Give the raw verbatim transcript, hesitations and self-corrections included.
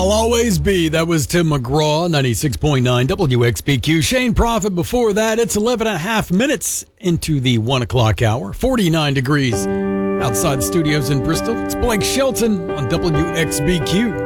I'll always be. That was Tim McGraw, ninety-six point nine W X B Q. Shane Prophet before that. It's eleven and a half minutes into the one o'clock hour. forty-nine degrees outside the studios in Bristol. It's Blake Shelton on W X B Q.